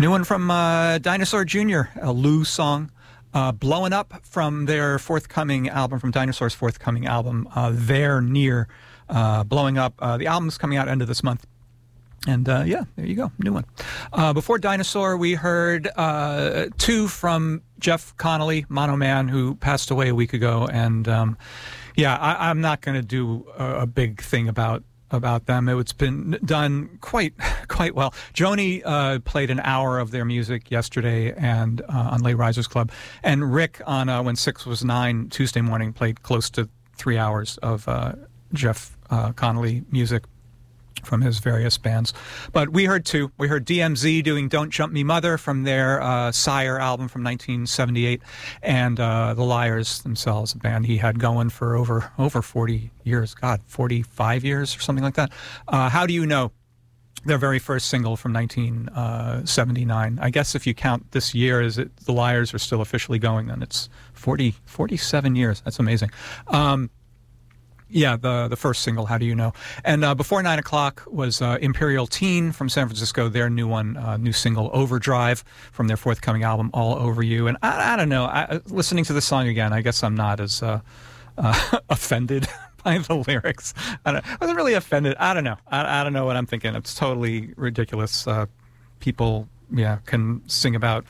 New one from Dinosaur Jr., a Lou song. Blowing Up from their forthcoming album, from Dinosaur's forthcoming album, They're Near. Blowing Up. The album's coming out end of this month. And yeah, there you go, new one. Before Dinosaur, we heard two from Jeff Connolly, Mono Man, who passed away a week ago. And yeah, I'm not going to do a big thing about them. It's been done quite well. Joni played an hour of their music yesterday and on Late Risers Club, and Rick on When 6 Was 9 Tuesday morning played close to 3 hours of Jeff Connolly music from his various bands. But we heard two. We heard DMZ doing Don't Jump Me Mother from their Sire album from 1978, and The Liars themselves, a band he had going for over 40 years, 45 years or something like that. How Do You Know? Their very first single from 1979. I guess if you count this year as The Liars are still officially going, then it's 47 years. That's amazing. Yeah, the first single, How Do You Know? And before 9 o'clock was Imperial Teen from San Francisco, their new one, new single, Overdrive, from their forthcoming album, All Over You. And I don't know, listening to the song again, I guess I'm not as offended by the lyrics. I wasn't really offended. I don't know. I don't know what I'm thinking. It's totally ridiculous. People, can sing about,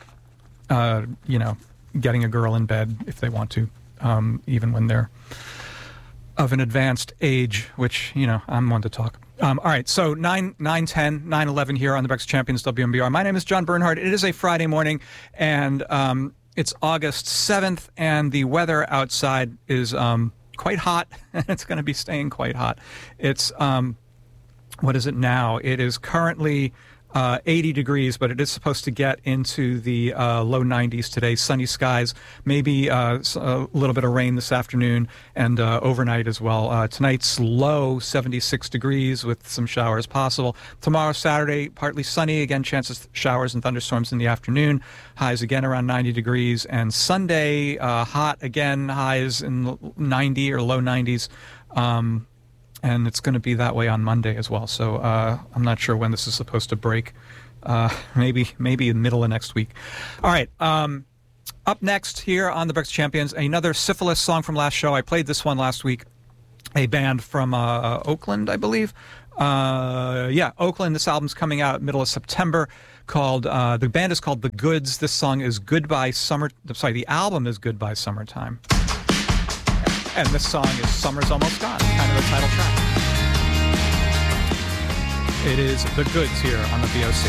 getting a girl in bed if they want to, even when they're of an advanced age, which, I'm one to talk. All right, so 9:10 here on the Breakfast Champions WMBR. My name is John Bernhardt. It is a Friday morning, and it's August 7th, and the weather outside is quite hot, and it's going to be staying quite hot. It's, what is it now? It is currently 80 degrees, but it is supposed to get into the low 90s today. Sunny skies, maybe a little bit of rain this afternoon and overnight as well. Tonight's low 76 degrees with some showers possible. Tomorrow, Saturday, partly sunny. Again, chances showers and thunderstorms in the afternoon. Highs again around 90 degrees. And Sunday, hot again, highs in the 90 or low 90s. And it's going to be that way on Monday as well. So I'm not sure when this is supposed to break. Maybe in the middle of next week. All right. Up next here on the Breakfast Champions, another Syphilis song from last show. I played this one last week. A band from Oakland, I believe. Oakland. This album's coming out middle of September. The band is called The Goods. This song is Goodbye Summer. Sorry, the album is Goodbye Summertime. And this song is Summer's Almost Gone, kind of the title track. It is The Goods here on the VOC.